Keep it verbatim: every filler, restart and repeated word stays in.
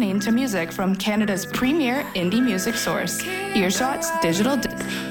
listening to music from Canada's premier indie music source, Earshot's digital. Di-